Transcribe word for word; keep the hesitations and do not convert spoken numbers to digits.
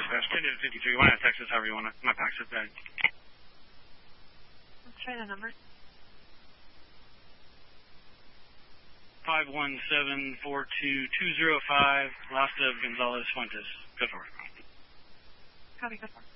dispatch. ten to fifty-three, one out of Texas, however you want to. My pack's at that. Let's try the number. five one seven four two two zero five, last of Gonzalez Fuentes. Good for it. Copy, good for it.